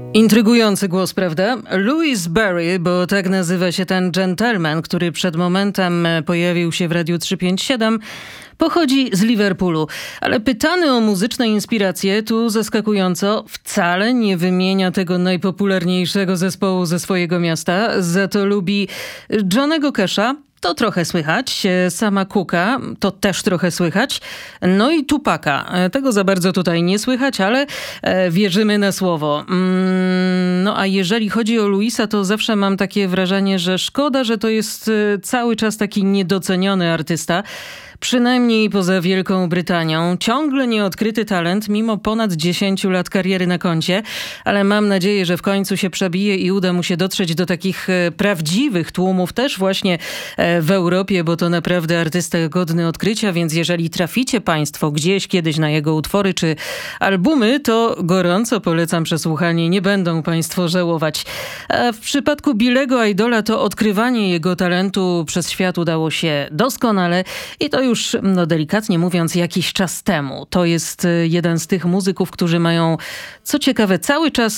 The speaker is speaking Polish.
Intrygujący głos, prawda? Louis Berry, bo tak nazywa się ten gentleman, który przed momentem pojawił się w Radiu 357, pochodzi z Liverpoolu. Ale pytany o muzyczne inspiracje, tu zaskakująco wcale nie wymienia tego najpopularniejszego zespołu ze swojego miasta. Za to lubi Johnnego Casha. To trochę słychać. Sama Cooka, to też trochę słychać. No i Tupaca. Tego za bardzo tutaj nie słychać, ale wierzymy na słowo. No a jeżeli chodzi o Louisa, to zawsze mam takie wrażenie, że szkoda, że to jest cały czas taki niedoceniony artysta. Przynajmniej poza Wielką Brytanią. Ciągle nieodkryty talent, mimo ponad 10 lat kariery na koncie, ale mam nadzieję, że w końcu się przebije i uda mu się dotrzeć do takich prawdziwych tłumów też właśnie w Europie, bo to naprawdę artysta godny odkrycia, więc jeżeli traficie państwo gdzieś kiedyś na jego utwory czy albumy, to gorąco polecam przesłuchanie, nie będą państwo żałować. A w przypadku Billego Idola to odkrywanie jego talentu przez świat udało się doskonale i to już, delikatnie mówiąc, jakiś czas temu. To jest jeden z tych muzyków, którzy mają, co ciekawe, cały czas